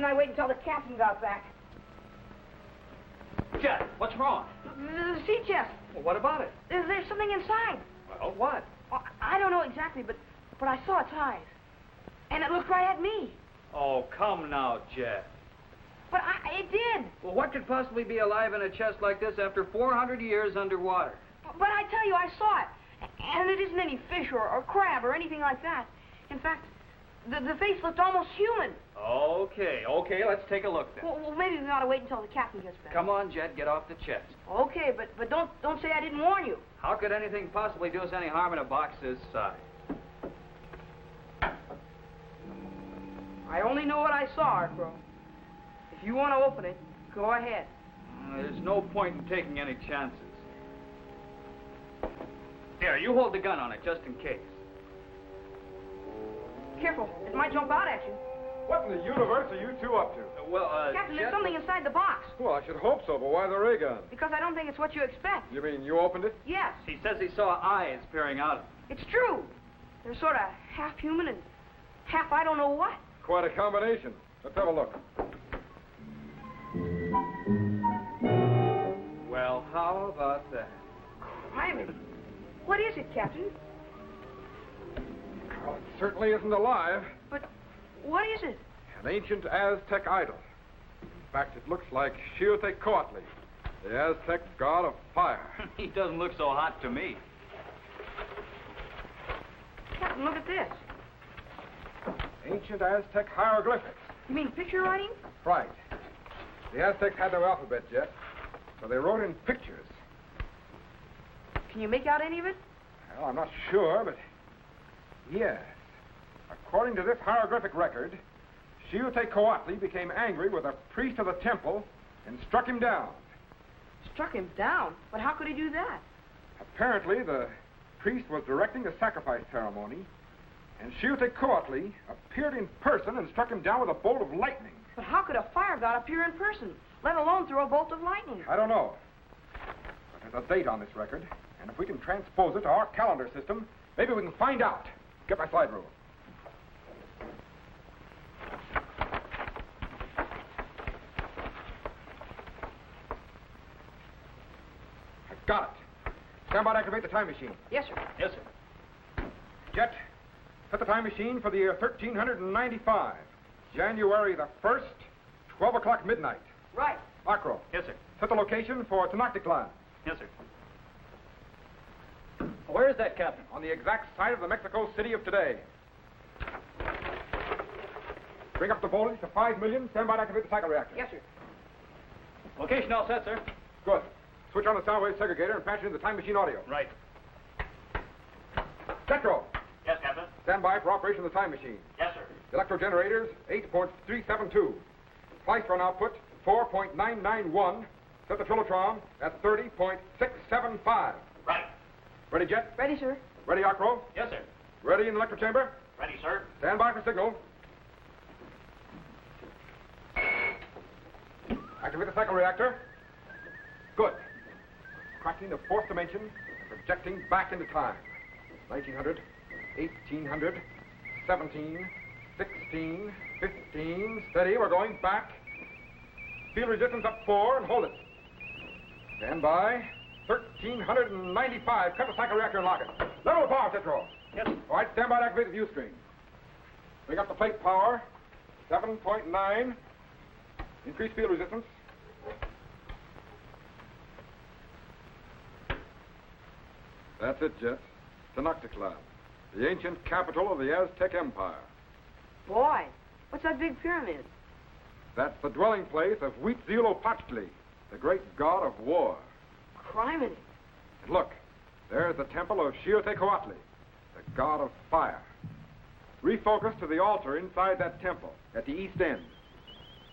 I wait until the captain got back. Jet, what's wrong? The sea chest. Well, what about it? There's something inside. Well, what? Oh, I don't know exactly, but I saw its eyes. And it looked right at me. Oh, come now, Jet. But it did. Well, what could possibly be alive in a chest like this after 400 years underwater? But I tell you, I saw it. And it isn't any fish or crab or anything like that. In fact, the face looked almost human. Okay, let's take a look then. Well, maybe we ought to wait until the captain gets back. Come on, Jet, get off the chest. Okay, but don't say I didn't warn you. How could anything possibly do us any harm in a box this size? I only know what I saw, Arcro. If you want to open it, go ahead. There's no point in taking any chances. Here, you hold the gun on it, just in case. Careful, it might jump out at you. What in the universe are you two up to? Captain, Jet, there's something inside the box. Well, I should hope so, but why the ray gun? Because I don't think it's what you expect. You mean you opened it? Yes, He says he saw eyes peering out of it. it's true. They're sort of half human and half I don't know what. Quite a combination. Let's have a look. Well, how about that? Criminy. What is it, Captain? Well, it certainly isn't alive. But what is it? An ancient Aztec idol. In fact, it looks like Xiuhtecoatl, the Aztec god of fire. He doesn't look so hot to me. Captain, look at this. Ancient Aztec hieroglyphics. You mean picture writing? Right. The Aztecs had no alphabet yet, so they wrote in pictures. Can you make out any of it? Well, I'm not sure, but yes. According to this hieroglyphic record, Xiuhtecoatl became angry with a priest of the temple and struck him down. Struck him down? But how could he do that? Apparently, the priest was directing a sacrifice ceremony, and Xiuhtecoatl appeared in person and struck him down with a bolt of lightning. But how could a fire god appear in person, let alone throw a bolt of lightning? I don't know. But there's a date on this record, and if we can transpose it to our calendar system, maybe we can find out. Get my slide rule. I've got it. Stand by to activate the time machine. Yes, sir. Yes, sir. Jet, set the time machine for the year 1395. January the 1st, 12 o'clock midnight. Right. Acro, Yes, sir. set the location for Tenochtitlan. Yes, sir. Where is that, Captain? On the exact site of the Mexico City of today. Bring up the voltage to 5 million. Stand by to activate the cycle reactor. Yes, sir. Location all set, sir. Good. Switch on the sound wave segregator and patch it into the time machine audio. Right. Central, Yes, Captain. stand by for operation of the time machine. Yes, sir. Electro generators, 8.372. Splice run output, 4.991. Set the trilotron at 30.675. Right. Ready, Jet? Ready, sir. Ready, Acro? Yes, sir. Ready in the electro chamber? Ready, sir. Stand by for signal. Activate the cycle reactor. Good. Cracking the fourth dimension and projecting back into time. 1900, 1800, 17, 16, 15. Steady, we're going back. Field resistance up 4 and hold it. Stand by. 1395. Cut the cycle reactor and lock it. Level the power, Tetro. Yes. All right, stand by to activate the view screen. Bring up the plate power. 7.9. Increase field resistance. That's it, Jet. Tenochtitlan, the ancient capital of the Aztec Empire. Boy, what's that big pyramid? That's the dwelling place of Huitzilopochtli, the great god of war. Criminy. And look, there's the temple of Xiuhtecoatl, the god of fire. Refocus to the altar inside that temple at the east end.